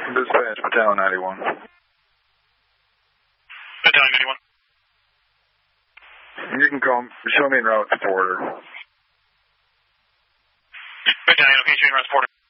Dispatch, Battalion 91. Battalion 91. You can show me en route to Porter. Battalion, okay, show me en route to Porter.